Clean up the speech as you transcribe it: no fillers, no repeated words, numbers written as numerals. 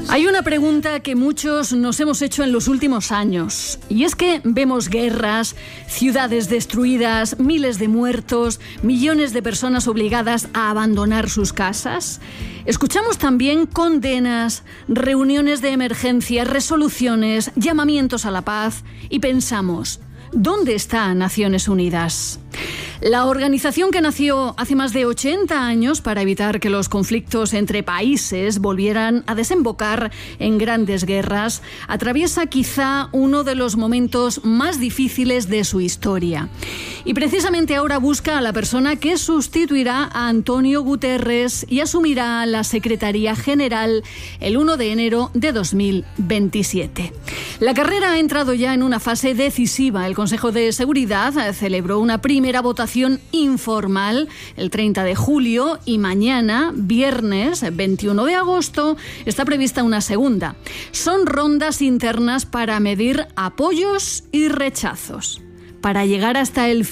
Hay una pregunta que muchos nos hemos hecho en los últimos años, y es que vemos guerras, ciudades destruidas, miles de muertos, millones de personas obligadas a abandonar sus casas. Escuchamos también condenas, reuniones de emergencia, resoluciones, llamamientos a la paz y pensamos, ¿dónde está Naciones Unidas? La organización que nació hace más de 80 años para evitar que los conflictos entre países volvieran a desembocar en grandes guerras, atraviesa quizá uno de los momentos más difíciles de su historia. Y precisamente ahora busca a la persona que sustituirá a Antonio Guterres y asumirá la Secretaría General el 1 de enero de 2027. La carrera ha entrado ya en una fase decisiva. El Consejo de Seguridad celebró una primera votación informal el 30 de julio y mañana, viernes 21 de agosto, está prevista una segunda. Son rondas internas para medir apoyos y rechazos. Para llegar hasta el